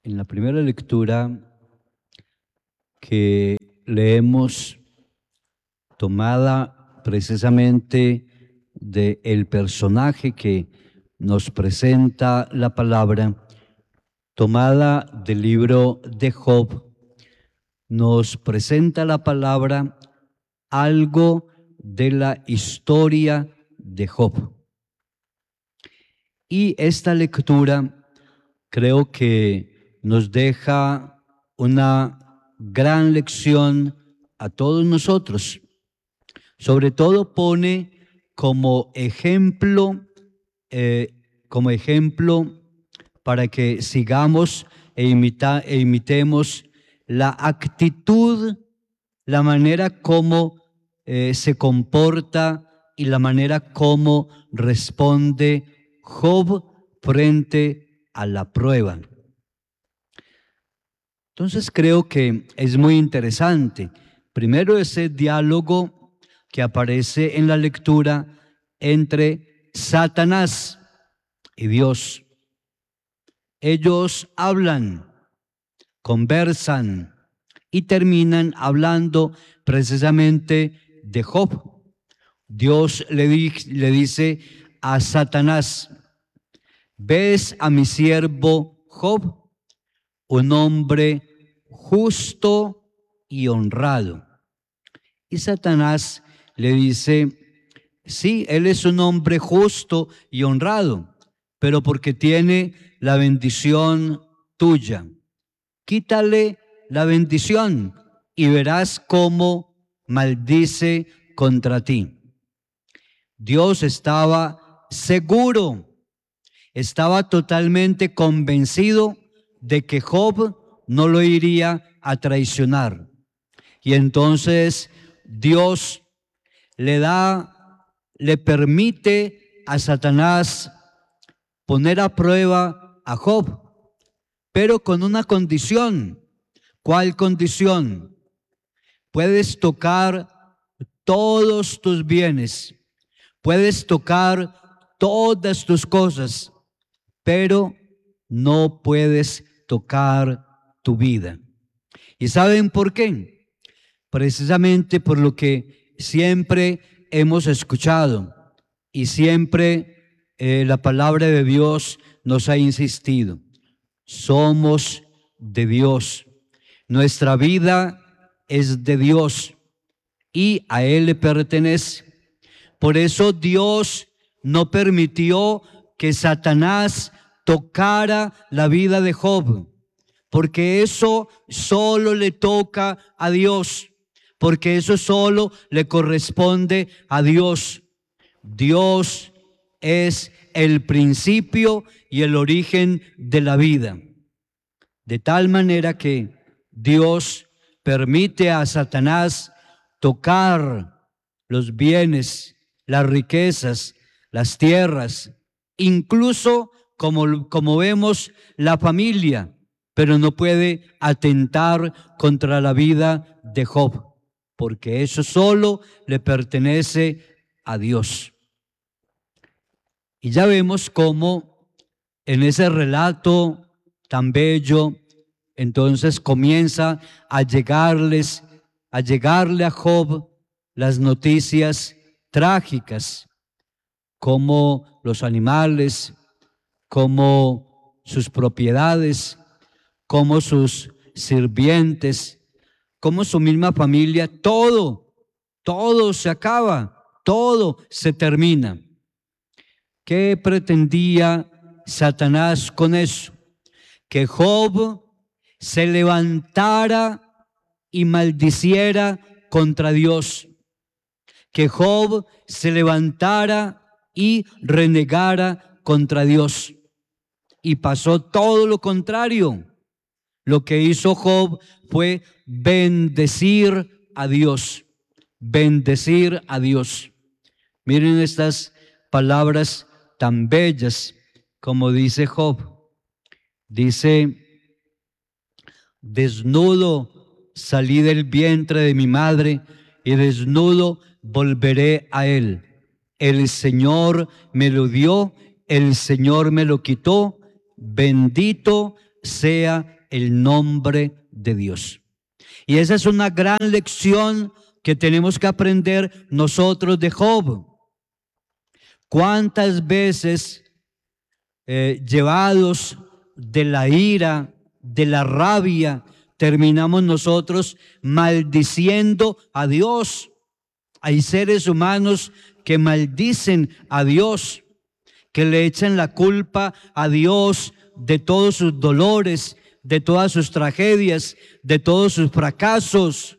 En la primera lectura que leemos, tomada precisamente del personaje que nos presenta la palabra, tomada del libro de Job, nos presenta la palabra algo de la historia de Job. Y esta lectura creo que nos deja una gran lección a todos nosotros. Sobre todo pone como ejemplo para que sigamos e imitemos la actitud, la manera como se comporta y la manera como responde Job frente a la prueba. Entonces creo que es muy interesante. Primero, ese diálogo que aparece en la lectura entre Satanás y Dios. Ellos hablan, conversan y terminan hablando precisamente de Job. Dios le dice a Satanás: ¿ves a mi siervo Job? Un hombre justo y honrado. Y Satanás le dice: sí, él es un hombre justo y honrado, pero porque tiene la bendición tuya. Quítale la bendición y verás cómo maldice contra ti. Dios estaba seguro, estaba totalmente convencido de que Job no lo iría a traicionar. Y entonces Dios le permite a Satanás poner a prueba a Job, pero con una condición. ¿Cuál condición? Puedes tocar todos tus bienes, puedes tocar todas tus cosas, pero no puedes tocar tu vida. ¿Y saben por qué? Precisamente por lo que siempre hemos escuchado y siempre la palabra de Dios nos ha insistido. Somos de Dios. Nuestra vida es de Dios y a Él le pertenece. Por eso Dios no permitió que Satanás tocara la vida de Job, porque eso solo le toca a Dios, porque eso solo le corresponde a Dios. Dios es el principio y el origen de la vida. De tal manera que Dios permite a Satanás tocar los bienes, las riquezas, las tierras, incluso como vemos la familia, pero no puede atentar contra la vida de Job, porque eso solo le pertenece a Dios. Y ya vemos cómo en ese relato tan bello, entonces comienza a llegarle a Job las noticias trágicas, como los animales, como sus propiedades, como sus sirvientes, como su misma familia, todo se acaba, todo se termina. ¿Qué pretendía Satanás con eso? Que Job se levantara y maldiciera contra Dios, que Job se levantara y renegara contra Dios. Y pasó todo lo contrario. Lo que hizo Job fue bendecir a Dios, bendecir a Dios. Miren estas palabras tan bellas como dice Job. Dice: desnudo salí del vientre de mi madre y desnudo volveré a él. El Señor me lo dio, el Señor me lo quitó. Bendito sea el nombre de Dios. Y esa es una gran lección que tenemos que aprender nosotros de Job. ¿Cuántas veces llevados de la ira, de la rabia, terminamos nosotros maldiciendo a Dios? Hay seres humanos que maldicen a Dios, que le echan la culpa a Dios de todos sus dolores, de todas sus tragedias, de todos sus fracasos.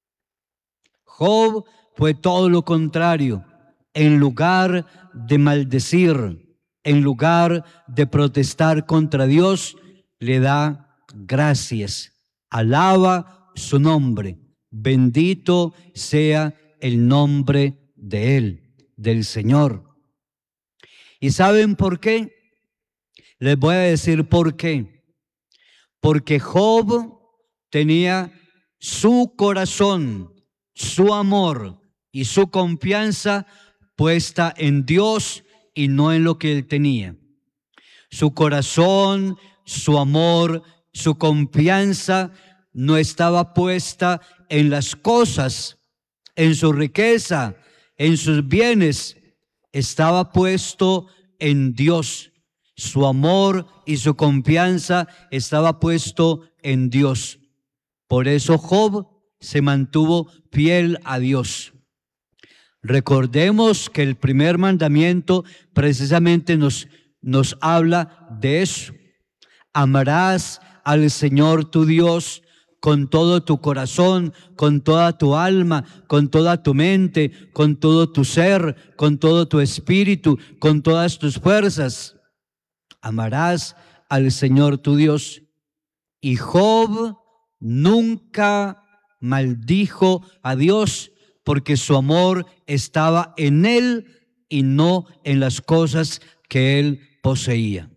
Job fue todo lo contrario. En lugar de maldecir, en lugar de protestar contra Dios, le da gracias, alaba su nombre. Bendito sea el nombre de Él, del Señor. ¿Y saben por qué? Les voy a decir por qué. Porque Job tenía su corazón, su amor y su confianza puesta en Dios y no en lo que él tenía. Su corazón, su amor, su confianza no estaba puesta en las cosas, en su riqueza, en sus bienes. Estaba puesto en Dios. Su amor y su confianza estaba puesto en Dios. Por eso Job se mantuvo fiel a Dios. Recordemos que el primer mandamiento precisamente nos habla de eso. Amarás al Señor tu Dios con todo tu corazón, con toda tu alma, con toda tu mente, con todo tu ser, con todo tu espíritu, con todas tus fuerzas. Amarás al Señor tu Dios. Y Job nunca maldijo a Dios porque su amor estaba en él y no en las cosas que él poseía.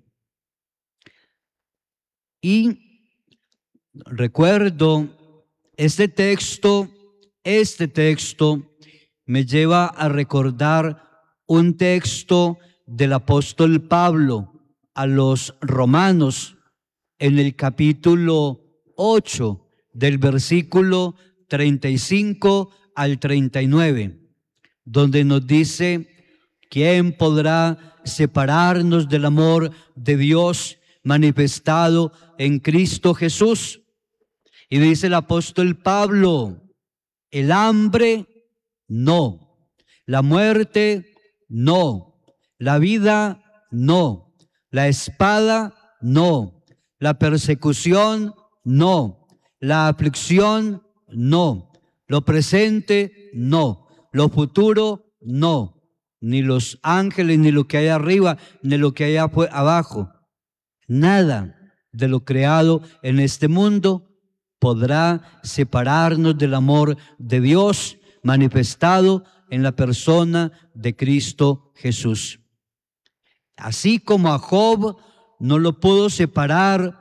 Y recuerdo este texto me lleva a recordar un texto del apóstol Pablo a los romanos en el capítulo 8 del versículo 35 al 39, donde nos dice: ¿quién podrá separarnos del amor de Dios manifestado en Cristo Jesús? Y dice el apóstol Pablo: el hambre, no; la muerte, no; la vida, no; la espada, no; la persecución, no; la aflicción, no; lo presente, no; lo futuro, no; ni los ángeles, ni lo que hay arriba, ni lo que hay abajo. Nada de lo creado en este mundo podrá separarnos del amor de Dios manifestado en la persona de Cristo Jesús. Así como a Job no lo pudo separar,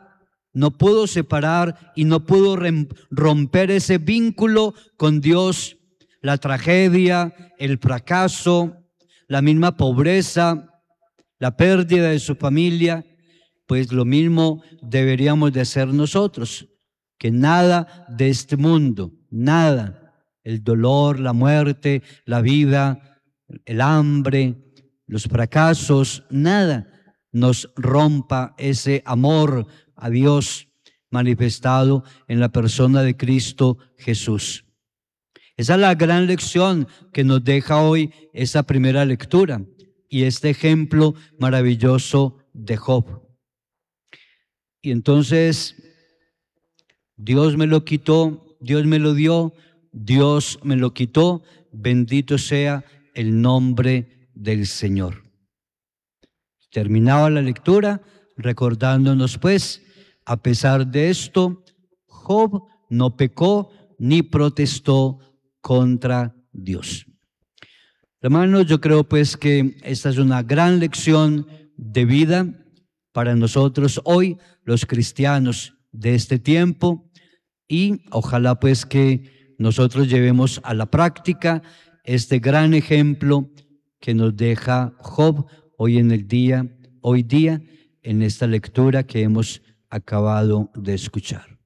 y no pudo romper ese vínculo con Dios, la tragedia, el fracaso, la misma pobreza, la pérdida de su familia, pues lo mismo deberíamos de hacer nosotros, que nada de este mundo, nada, el dolor, la muerte, la vida, el hambre, los fracasos, nada nos rompa ese amor a Dios manifestado en la persona de Cristo Jesús. Esa es la gran lección que nos deja hoy esa primera lectura y este ejemplo maravilloso de Job. Y entonces, Dios me lo quitó, Dios me lo dio, Dios me lo quitó, bendito sea el nombre del Señor. Terminaba la lectura recordándonos pues, a pesar de esto, Job no pecó ni protestó contra Dios. Hermanos, yo creo pues que esta es una gran lección de vida para nosotros hoy, los cristianos de este tiempo, y ojalá pues que nosotros llevemos a la práctica este gran ejemplo que nos deja Job hoy día, en esta lectura que hemos acabado de escuchar.